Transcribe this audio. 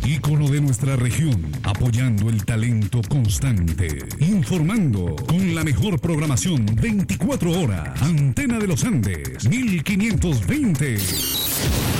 ícono de nuestra región, apoyando el talento constante, informando con la mejor programación 24 horas. Antena de los Andes, 1520.